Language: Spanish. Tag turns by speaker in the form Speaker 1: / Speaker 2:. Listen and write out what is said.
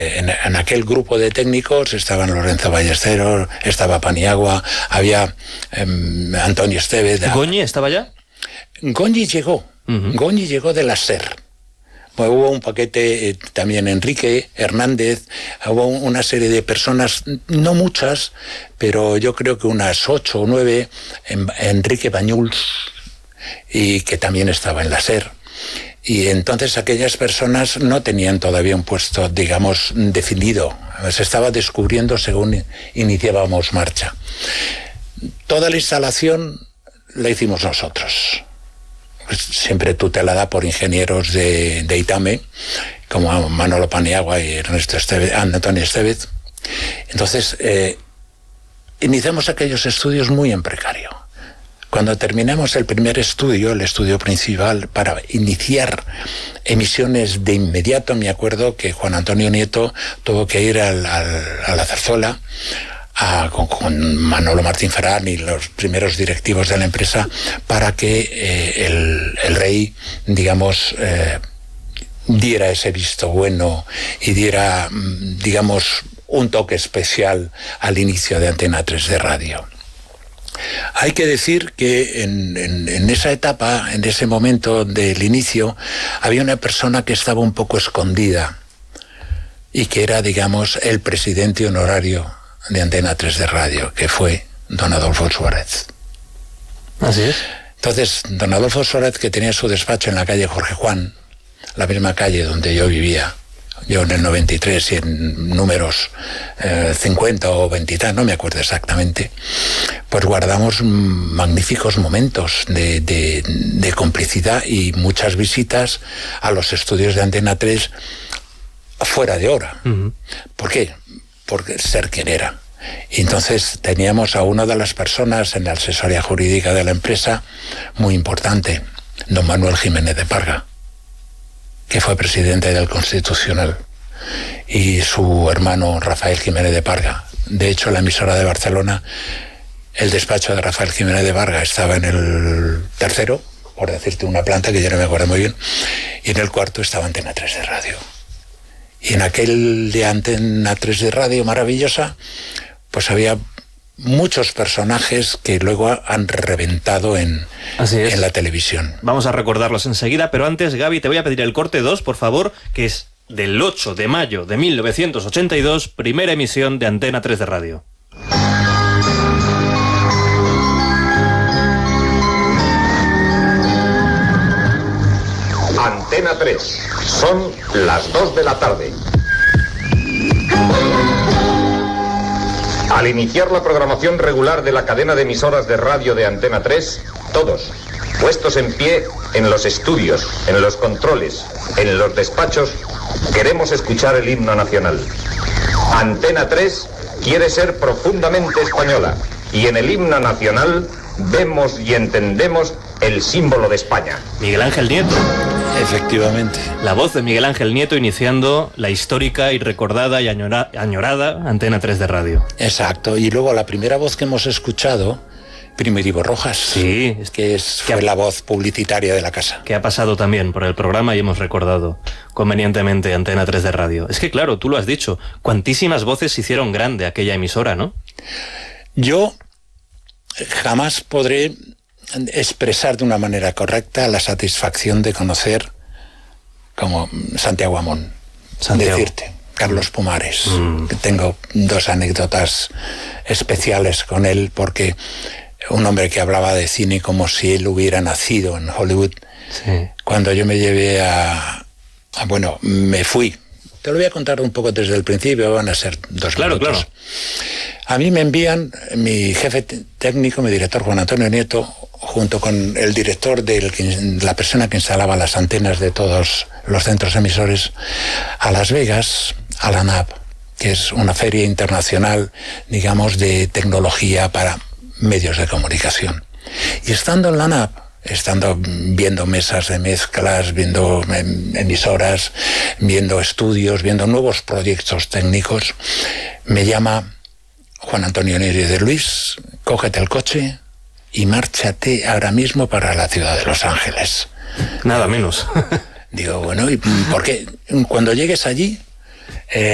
Speaker 1: En aquel grupo de técnicos estaban Lorenzo Ballesteros, estaba Paniagua, había Antonio Estevez.
Speaker 2: ¿Goñi estaba ya?
Speaker 1: Goñi llegó. Goñi llegó de la SER. Bueno, hubo un paquete también, Enrique Hernández, hubo una serie de personas, no muchas, pero yo creo que unas 8 o 9, Enrique Bañuls, y que también estaba en la SER. Y entonces aquellas personas no tenían todavía un puesto, digamos, definido. Se estaba descubriendo según iniciábamos marcha. Toda la instalación la hicimos nosotros. Pues siempre tutelada por ingenieros de ITAME, como Manolo Paniagua y Antonio Estevez. Entonces, iniciamos aquellos estudios muy en precario. Cuando terminamos el primer estudio, el estudio principal, para iniciar emisiones de inmediato, me acuerdo que Juan Antonio Nieto tuvo que ir a la Zarzuela con Manolo Martín Ferrán y los primeros directivos de la empresa para que el rey, digamos, diera ese visto bueno y diera, digamos, un toque especial al inicio de Antena 3 de radio. Hay que decir que en esa etapa, en ese momento del inicio, había una persona que estaba un poco escondida y que era, digamos, el presidente honorario de Antena 3 de radio, que fue don Adolfo Suárez.
Speaker 2: Así es.
Speaker 1: Entonces, don Adolfo Suárez, que tenía su despacho en la calle Jorge Juan, la misma calle donde yo vivía, yo en el 93 y en números 50 o 20, no me acuerdo exactamente, pues guardamos magníficos momentos de complicidad y muchas visitas a los estudios de Antena 3 fuera de hora. ¿Por qué? Porque ser quien era. Y entonces teníamos a una de las personas en la asesoría jurídica de la empresa muy importante, don Manuel Jiménez de Parga, que fue presidente del Constitucional, y su hermano Rafael Jiménez de Parga. De hecho, la emisora de Barcelona, el despacho de Rafael Jiménez de Parga estaba en el tercero, por decirte una planta que yo no me acuerdo muy bien, y en el cuarto estaba Antena 3 de radio. Y en aquel de Antena 3 de radio maravillosa, pues había muchos personajes que luego han reventado en la televisión.
Speaker 2: Vamos a recordarlos enseguida, pero antes, Gaby, te voy a pedir el corte 2, por favor, que es del 8 de mayo de 1982, primera emisión de Antena 3 de radio.
Speaker 3: Antena 3. Son las 2 de la tarde. Al iniciar la programación regular de la cadena de emisoras de radio de Antena 3, todos, puestos en pie en los estudios, en los controles, en los despachos, queremos escuchar el himno nacional. Antena 3 quiere ser profundamente española y en el himno nacional vemos y entendemos el símbolo de España.
Speaker 2: Miguel Ángel Nieto.
Speaker 1: Efectivamente.
Speaker 2: La voz de Miguel Ángel Nieto iniciando la histórica y recordada y añorada Antena 3 de radio.
Speaker 1: Exacto. Y luego la primera voz que hemos escuchado, Primitivo Rojas.
Speaker 2: Sí.
Speaker 1: Fue la voz publicitaria de la casa.
Speaker 2: Que ha pasado también por el programa y hemos recordado convenientemente Antena 3 de radio. Es que claro, tú lo has dicho, cuantísimas voces hicieron grande aquella emisora, ¿no?
Speaker 1: Yo jamás podré expresar de una manera correcta la satisfacción de conocer como Santiago Amón. Decirte, Carlos Pumares. Que tengo 2 anécdotas especiales con él, porque un hombre que hablaba de cine como si él hubiera nacido en Hollywood.
Speaker 2: Sí.
Speaker 1: Cuando yo me llevé bueno, me fui. Te lo voy a contar un poco desde el principio, van a ser 2 minutos.
Speaker 2: Claro.
Speaker 1: A mí me envían mi jefe técnico, mi director Juan Antonio Nieto, junto con el director la persona que instalaba las antenas de todos los centros emisores, a Las Vegas, a la NAB, que es una feria internacional, digamos, de tecnología para medios de comunicación. Y estando en la NAB, viendo mesas de mezclas, viendo emisoras, viendo estudios, viendo nuevos proyectos técnicos, me llama Juan Antonio Nieto de Luis, cógete el coche y márchate ahora mismo para la ciudad de Los Ángeles.
Speaker 2: Nada menos.
Speaker 1: Digo, bueno, ¿y por qué? Cuando llegues allí,